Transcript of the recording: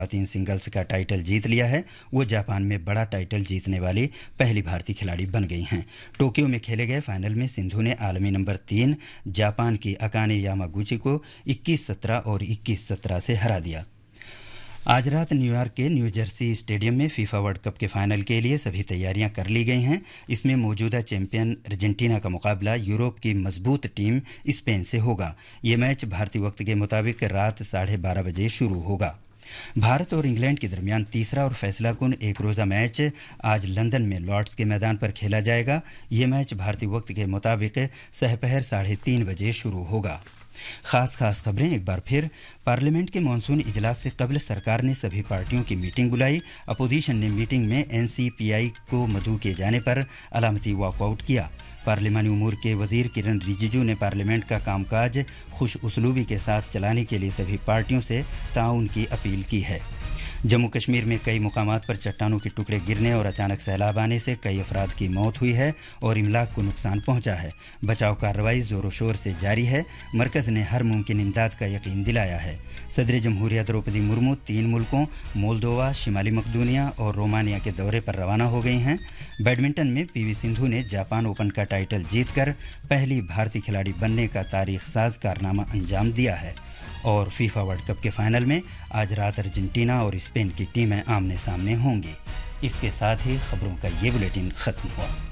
खातन सिंगल्स का टाइटल जीत लिया है। वो जापान में बड़ा टाइटल जीतने वाली पहली भारतीय खिलाड़ी बन गई हैं। टोक्यो में खेले गए फाइनल में सिंधु ने आलमी नंबर 3 जापान की अकाने यामागुची को 21-17 और 21-17 से हरा दिया। आज रात न्यूयॉर्क के न्यू जर्सी स्टेडियम में फीफा वर्ल्ड कप के फाइनल के लिए सभी तैयारियां कर ली गई हैं। इसमें मौजूदा चैंपियन अर्जेंटीना का मुकाबला यूरोप की मजबूत टीम स्पेन से होगा। ये मैच भारतीय वक्त के मुताबिक रात 12:30 बजे शुरू होगा। भारत और इंग्लैंड के दरमियान तीसरा और फैसलाकुन एक रोज़ा मैच आज लंदन में लॉर्ड्स के मैदान पर खेला जाएगा। ये मैच भारतीय वक्त के मुताबिक सहपहर 3:30 बजे शुरू होगा। खास खबरें एक बार फिर। पार्लियामेंट के मानसून इजलास से कबल सरकार ने सभी पार्टियों की मीटिंग बुलाई। अपोजिशन ने मीटिंग में एनसीपीआई को मदऊ किए जाने पर अलामती वॉकआउट किया। पार्लिमानी उमूर के वजीर किरण रिजिजू ने पार्लियामेंट का कामकाज खुश उसलूबी के साथ चलाने के लिए सभी पार्टियों से ताउन की अपील की है। जम्मू कश्मीर में कई मुकामात पर चट्टानों के टुकड़े गिरने और अचानक सैलाब आने से कई अफराद की मौत हुई है और इमलाक को नुकसान पहुंचा है। बचाव कार्रवाई जोरों शोर से जारी है। मरकज़ ने हर मुमकिन इमदाद का यकीन दिलाया है। सदर जमहूरिया द्रौपदी मुर्मू 3 मुल्कों मोल्दोवा, शिमाली मकदूनिया और रोमानिया के दौरे पर रवाना हो गई हैं। बैडमिंटन में पीवी सिंधु ने जापान ओपन का टाइटल जीतकर पहली भारतीय खिलाड़ी बनने का तारीख साज कारनामा अंजाम दिया है। और फीफा वर्ल्ड कप के फाइनल में आज रात अर्जेंटीना और स्पेन की टीमें आमने सामने होंगी। इसके साथ ही खबरों का ये बुलेटिन खत्म हुआ।